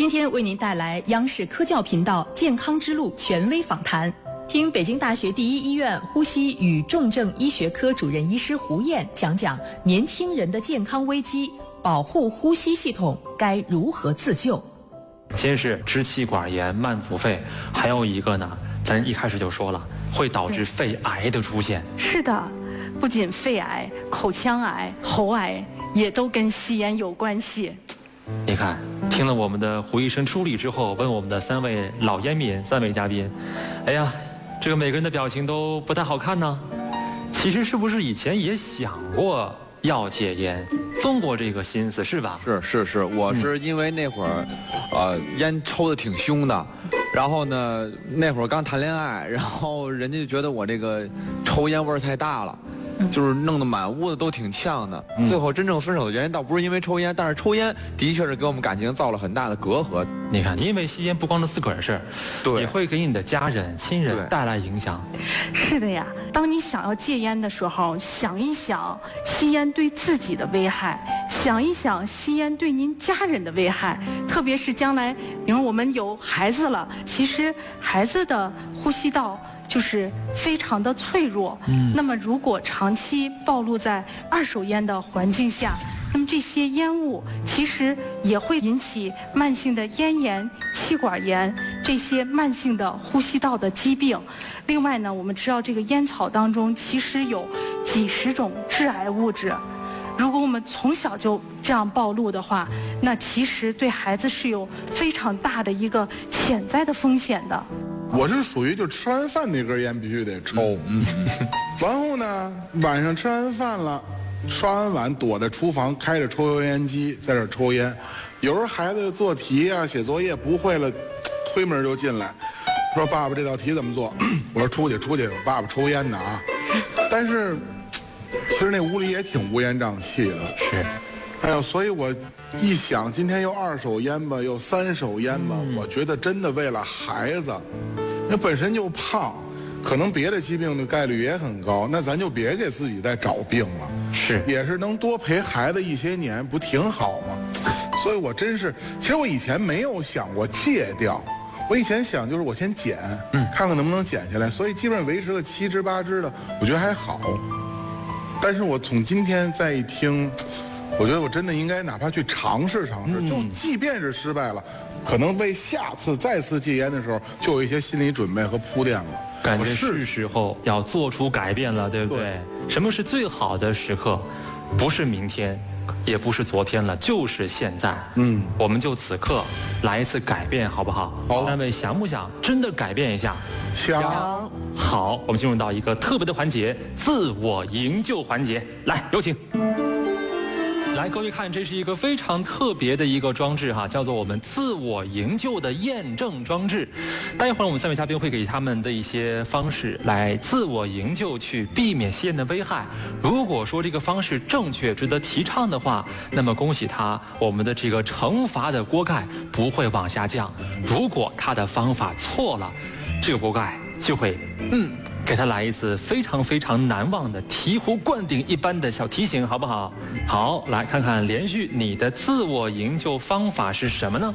今天为您带来央视科教频道《健康之路》权威访谈，听北京大学第一医院呼吸与重症医学科主任医师胡燕讲讲年轻人的健康危机，保护呼吸系统该如何自救。 先是支气管炎、慢阻肺，还有一个呢，咱一开始就说了，会导致肺癌的出现。 是的，不仅肺癌、口腔癌、喉癌也都跟吸烟有关系。 你看，听了我们的胡医生梳理之后，问我们的3位老烟民、3位嘉宾，哎呀，这个每个人的表情都不太好看呢。其实是不是以前也想过要戒烟，动过这个心思是吧？ 是，我是因为那会儿，烟抽的挺凶的，然后呢，那会儿刚谈恋爱，然后人家就觉得我这个抽烟味儿太大了。就是弄得满屋子都挺呛的，最后真正分手的原因倒不是因为抽烟，但是抽烟的确是给我们感情造了很大的隔阂。 你看，因为吸烟不光是自个儿的事儿， 对， 也会给你的家人、亲人带来影响。 是的呀，当你想要戒烟的时候，想一想吸烟对自己的危害，想一想吸烟对您家人的危害，特别是将来，比如我们有孩子了，其实孩子的呼吸道就是非常的脆弱。那么如果长期暴露在二手烟的环境下，那么这些烟雾其实也会引起慢性的咽炎、气管炎这些慢性的呼吸道的疾病。另外呢，我们知道这个烟草当中其实有几十种致癌物质。如果我们从小就这样暴露的话，那其实对孩子是有非常大的一个潜在的风险的。 我是属于就吃完饭那根烟必须得抽，然后呢，晚上吃完饭了，刷完碗躲在厨房开着抽油烟机在这抽烟，有时候孩子做题啊写作业不会了，推门就进来，说爸爸这道题怎么做？我说出去，爸爸抽烟呢啊。但是其实那屋里也挺乌烟瘴气的。 是。 哎呦，所以我一想，今天又2手烟吧，又3手烟吧，我觉得真的为了孩子，那本身就胖，可能别的疾病的概率也很高，那咱就别给自己再找病了。 是， 也是能多陪孩子一些年，不挺好吗？所以我真是，其实我以前没有想过戒掉，我以前想就是我先减，看看能不能减下来，所以基本上维持个7支8支的，我觉得还好。但是我从今天再一听，我觉得我真的应该哪怕去尝试，就即便是失败了，可能为下次再次戒烟的时候就有一些心理准备和铺垫了。 感觉是时候要做出改变了，对不对？什么是最好的时刻？不是明天，也不是昨天了，就是现在。我们就此刻来一次改变，好不好？好。3位想不想真的改变一下？ 想。 好，我们进入到一个特别的环节——自我营救环节。来，有请。来，各位看，这是一个非常特别的一个装置哈，叫做我们自我营救的验证装置。待会儿我们3位嘉宾会给他们的一些方式来自我营救，去避免吸烟的危害。如果说这个方式正确、值得提倡的话，那么恭喜他，我们的这个惩罚的锅盖不会往下降。如果他的方法错了，这个锅盖就会给他来一次非常非常难忘的醍醐灌顶一般的小提醒，好不好？好，来看看连续你的自我营救方法是什么呢？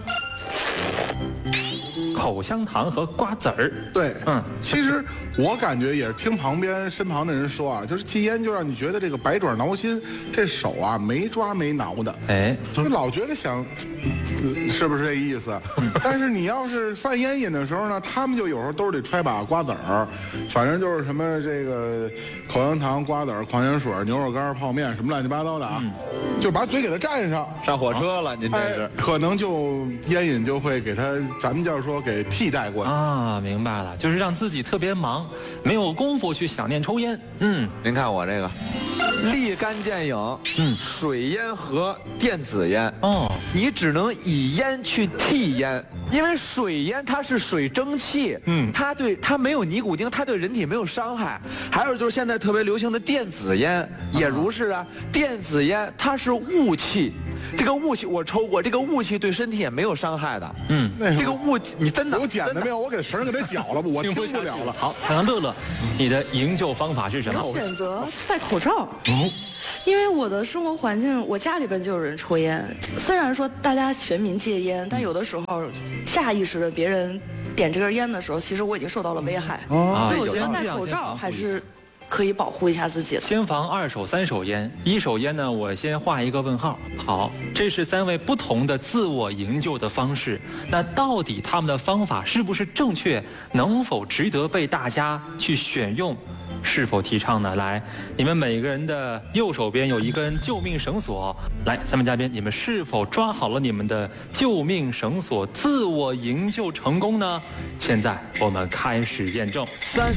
口香糖和瓜子儿。 对，其实我感觉也是听身旁的人说啊，就是戒烟就让你觉得这个百爪挠心，这手啊没抓没挠的，就老觉得想，是不是这意思？但是你要是犯烟瘾的时候呢，他们就有时候兜里揣把瓜子儿，反正就是什么这个口香糖、瓜子儿、矿泉水、牛肉干、泡面什么乱七八糟的啊，就把嘴给它蘸上， 上火车了，您这是， 可能就烟瘾就会给他，咱们叫说给替代过啊，明白了，就是让自己特别忙，没有功夫去想念抽烟。 您看我这个立竿见影，水烟和电子烟你只能以烟去替烟，因为水烟它是水蒸气，它没有尼古丁，它对人体没有伤害。还有就是现在特别流行的电子烟也如是啊，电子烟它是雾气。这个雾气我抽过，这个雾气对身体也没有伤害的。这个雾气你真的有剪的没有？我给绳给他绞了吧，我听不了了。 好，看看乐乐，你的营救方法是什么？ 我选择戴口罩。 因为我的生活环境，我家里边就有人抽烟。虽然说大家全民戒烟，但有的时候下意识的别人点这根烟的时候，其实我已经受到了危害。所以我觉得戴口罩还是可以保护一下自己的。 先防2手3手烟，1手烟呢，我先画一个问号。好，这是3位不同的自我营救的方式，那到底他们的方法是不是正确，能否值得被大家去选用？是否提倡呢？来，你们每个人的右手边有一根救命绳索。来，3位嘉宾，你们是否抓好了你们的救命绳索，自我营救成功呢？现在我们开始验证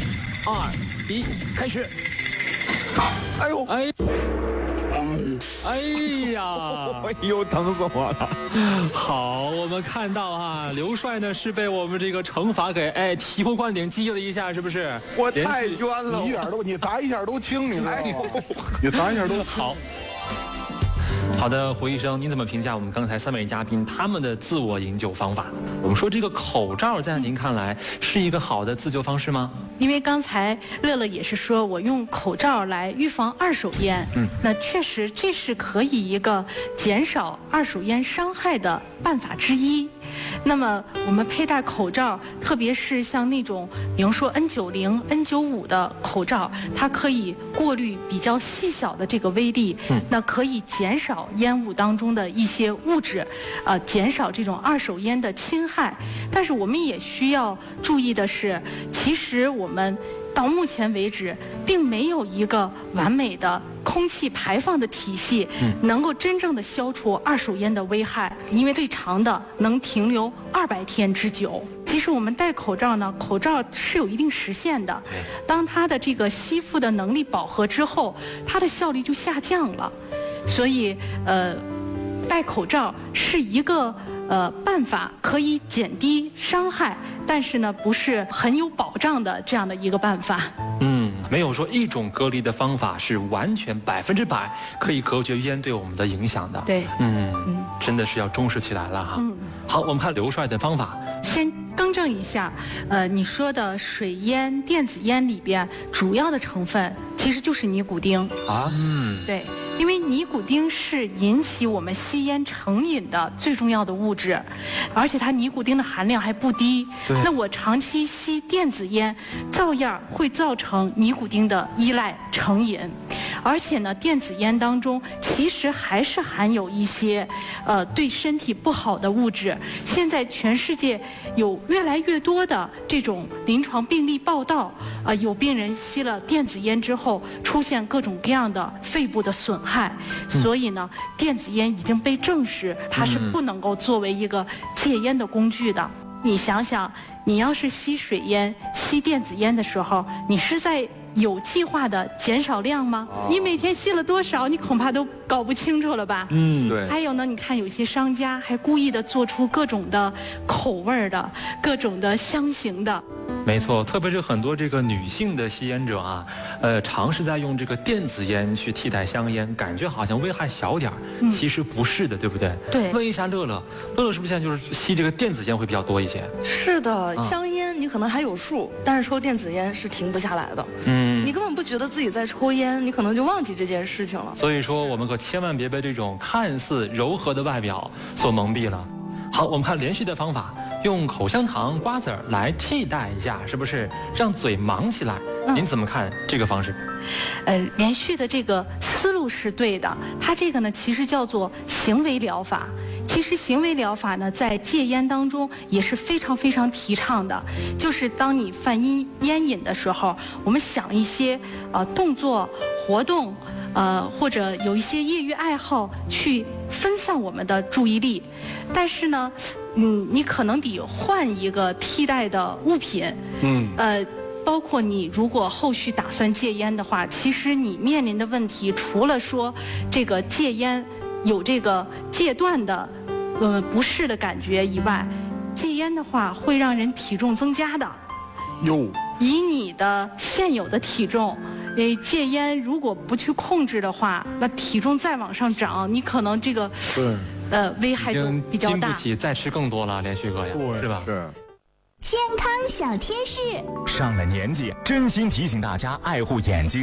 ，3、2、1，开始。 哎呦， 哎呀， 哎呦，疼死我了！ 好，我们看到啊，刘帅呢是被我们这个惩罚给提头冠顶击了一下，是不是？ 我太冤了， 你砸一下都轻，你知道吗？你砸一下都好。好的，胡医生，您怎么评价我们刚才3位嘉宾他们的自我营救方法？我们说这个口罩在您看来是一个好的自救方式吗？ 因为刚才乐乐也是说我用口罩来预防2手烟，那确实这是可以一个减少2手烟伤害的办法之一。那么我们佩戴口罩，特别是像那种比如说 N90、N95 的口罩，它可以过滤比较细小的这个微粒，那可以减少烟雾当中的一些物质，减少这种2手烟的侵害。但是我们也需要注意的是，其实我们到目前为止，并没有一个完美的空气排放的体系，能够真正的消除2手烟的危害，因为最长的能停留200天之久。其实我们戴口罩呢，口罩是有一定时限的，当它的这个吸附的能力饱和之后，它的效率就下降了。所以，戴口罩是一个办法，可以减低伤害，但是呢，不是很有保障的这样的一个办法。 没有说一种隔离的方法是完全100%可以隔绝烟对我们的影响的。 对， 真的是要重视起来了哈。好，我们看刘帅的方法。 先更正一下，你说的水烟、电子烟里边主要的成分其实就是尼古丁啊。对。因为尼古丁是引起我们吸烟成瘾的最重要的物质，而且它尼古丁的含量还不低。那我长期吸电子烟，照样会造成尼古丁的依赖成瘾。而且呢，电子烟当中其实还是含有一些对身体不好的物质。现在全世界有越来越多的这种临床病例报道，有病人吸了电子烟之后出现各种各样的肺部的损害。所以呢，电子烟已经被证实它是不能够作为一个戒烟的工具的。你想想，你要是吸水烟、吸电子烟的时候，你是在有计划的减少量吗？你每天吸了多少，你恐怕都搞不清楚了吧？ 对。 还有呢，你看有些商家还故意的做出各种的口味的、各种的香型的。 没错，特别是很多这个女性的吸烟者啊，尝试在用这个电子烟去替代香烟，感觉好像危害小点儿，其实不是的，对不对？ 对。 问一下乐乐，乐乐是不是现在就是吸这个电子烟会比较多一些？ 是的，香烟你可能还有数，但是抽电子烟是停不下来的。你根本不觉得自己在抽烟，你可能就忘记这件事情了。 所以说，我们可千万别被这种看似柔和的外表所蒙蔽了。好，我们看连续的方法，用口香糖、瓜子儿来替代一下，是不是让嘴忙起来？您怎么看这个方式？ 连续的这个思路是对的，它这个呢其实叫做行为疗法。其实行为疗法呢，在戒烟当中也是非常非常提倡的，就是当你犯烟瘾的时候，我们想一些动作活动，或者有一些业余爱好去分散我们的注意力。但是呢，你可能得换一个替代的物品。包括你如果后续打算戒烟的话，其实你面临的问题，除了说这个戒烟有这个戒断的不适的感觉以外，戒烟的话会让人体重增加的。以你的现有的体重，戒烟如果不去控制的话，那体重再往上涨，你可能这个危害就比较大。 经不起再吃更多了，连续哥呀，是吧？ 是。 健康小贴士， 上了年纪，真心提醒大家爱护眼睛。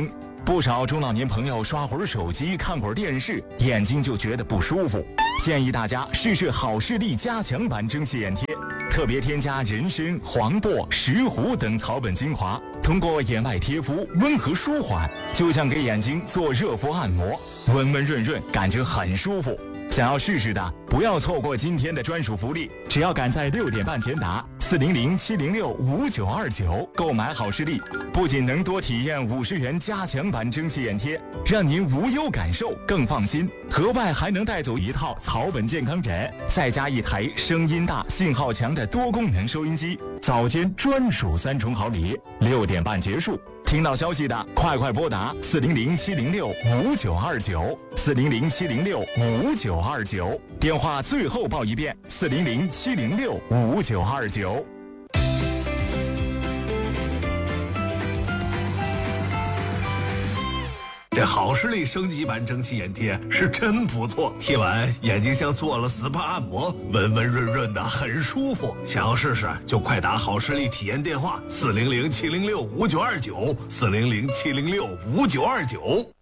不少中老年朋友刷会儿手机、看会儿电视，眼睛就觉得不舒服。建议大家试试好视力加强版蒸汽眼贴，特别添加人参、黄柏、石斛等草本精华，通过眼外贴敷温和舒缓，就像给眼睛做热敷按摩，温温润润，感觉很舒服。想要试试的，不要错过今天的专属福利，只要赶在6点半前打400-706-5929购买好视力，不仅能多体验50元加强版蒸汽眼贴，让您无忧感受更放心，额外还能带走一套草本健康枕，再加一台声音大、信号强的多功能收音机，早间专属3重好礼。6点半结束，听到消息的快拨打400-706-5929，400-706-5929，电话最后报一遍，400-706-5929。 这好视力升级版蒸汽眼贴是真不错，贴完眼睛像做了 SPA 按摩，温温润润的，很舒服。想要试试就快打好视力体验电话400-706-5929，400-706-5929。